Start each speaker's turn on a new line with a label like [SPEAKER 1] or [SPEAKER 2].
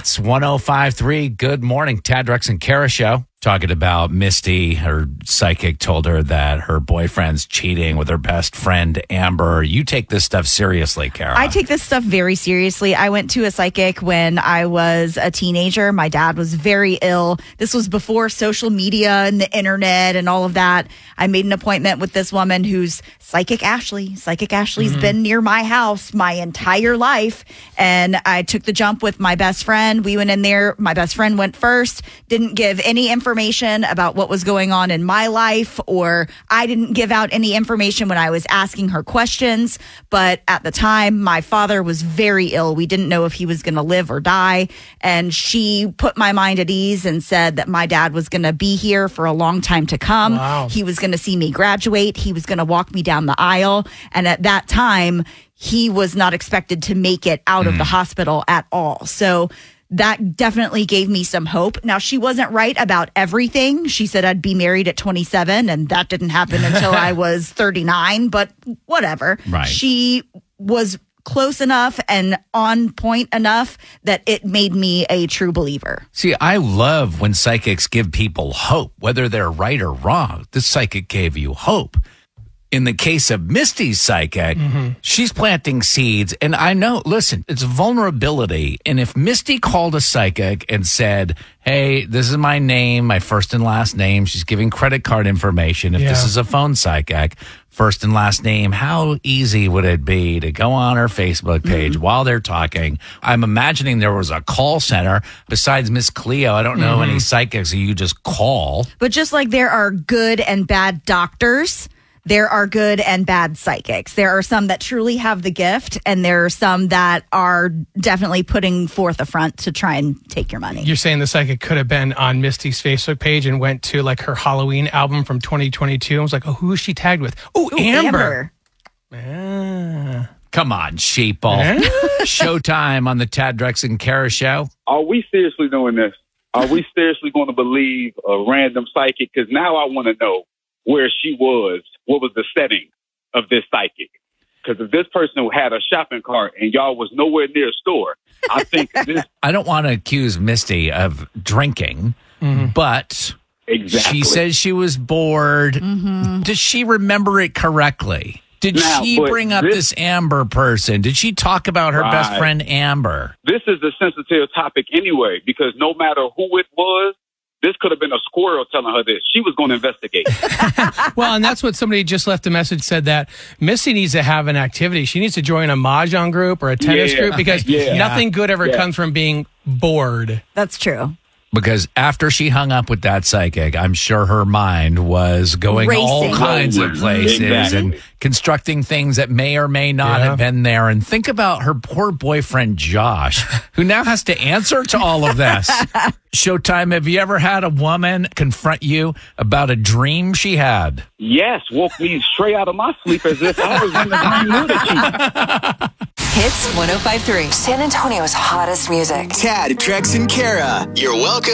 [SPEAKER 1] Hits 105.3. Good morning. Tad, Drex, and Kara show. Talking about Misty. Her psychic told her that her boyfriend's cheating with her best friend, Amber. You take this stuff seriously, Kara.
[SPEAKER 2] I take this stuff very seriously. I went to a psychic when I was a teenager. My dad was very ill. This was before social media and the internet and all of that. I made an appointment with this woman who's Psychic Ashley. Psychic Ashley's been near my house my entire life. And I took the jump with my best friend. We went in there. My best friend went first, didn't give any information about what was going on in my life, or I didn't give out any information when I was asking her questions. But at the time, my father was very ill. We didn't know if he was going to live or die. And she put my mind at ease and said that my dad was going to be here for a long time to come.
[SPEAKER 3] Wow.
[SPEAKER 2] He was going to see me graduate. He was going to walk me down the aisle. And at that time, he was not expected to make it out of the hospital at all. So that definitely gave me some hope. Now, she wasn't right about everything. She said I'd be married at 27, and that didn't happen until I was 39, but whatever.
[SPEAKER 1] Right.
[SPEAKER 2] She was close enough and on point enough that it made me a true believer.
[SPEAKER 1] See, I love when psychics give people hope, whether they're right or wrong. This psychic gave you hope. In the case of Misty's psychic, she's planting seeds. And I know, listen, it's vulnerability. And if Misty called a psychic and said, hey, this is my name, my first and last name, she's giving credit card information. If this is a phone psychic, first and last name, how easy would it be to go on her Facebook page while they're talking? I'm imagining there was a call center. Besides Miss Cleo, I don't know any psychics that you just call.
[SPEAKER 2] But just like there are good and bad doctors, there are good and bad psychics. There are some that truly have the gift, and there are some that are definitely putting forth a front to try and take your money.
[SPEAKER 3] You're saying the psychic could have been on Misty's Facebook page and went to like her Halloween album from 2022 and was like, oh, who is she tagged with? Oh, Amber.
[SPEAKER 1] Come on, sheeple. Showtime on the Tad, Drex, and Kara show.
[SPEAKER 4] Are we seriously doing this? Are we seriously going to believe a random psychic? Because now I want to know where she was. What was the setting of this psychic? Because if this person who had a shopping cart and y'all was nowhere near a store, I think this...
[SPEAKER 1] I don't want to accuse Misty of drinking, but
[SPEAKER 4] Exactly.
[SPEAKER 1] she says she was bored. Does she remember it correctly? Did she bring up this Amber person? Did she talk about her best friend Amber?
[SPEAKER 4] This is a sensitive topic anyway, because no matter who it was, this could have been a squirrel telling her this. She was going to investigate.
[SPEAKER 3] Well, and that's what somebody just left a message, said that Missy needs to have an activity. She needs to join a mahjong group or a tennis group, because nothing good ever comes from being bored.
[SPEAKER 2] That's true.
[SPEAKER 1] Because after she hung up with that psychic, I'm sure her mind was going all kinds of places and constructing things that may or may not have been there. And think about her poor boyfriend, Josh, who now has to answer to all of this. Showtime, have you ever had a woman confront you about a dream she had?
[SPEAKER 4] Yes, woke me straight out of my sleep as if I was in the dream with a
[SPEAKER 5] Hits 105.3. San Antonio's hottest music.
[SPEAKER 6] Tad, Drex, and Kara. You're welcome.